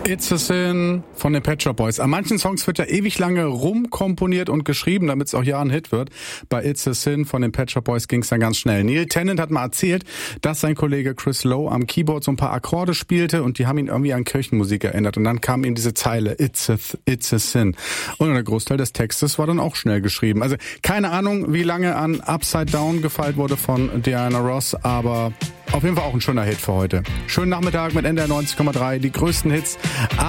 It's a Sin von den Pet Shop Boys. An manchen Songs wird ja ewig lange rumkomponiert und geschrieben, damit es auch ja ein Hit wird. Bei It's a Sin von den Pet Shop Boys ging es dann ganz schnell. Neil Tennant hat mal erzählt, dass sein Kollege Chris Lowe am Keyboard so ein paar Akkorde spielte und die haben ihn irgendwie an Kirchenmusik erinnert. Und dann kam ihm diese Zeile It's a Sin. Und der Großteil des Textes war dann auch schnell geschrieben. Also keine Ahnung, wie lange an Upside Down gefeilt wurde von Diana Ross, aber auf jeden Fall auch ein schöner Hit für heute. Schönen Nachmittag mit NDR 90,3, die größten Hits.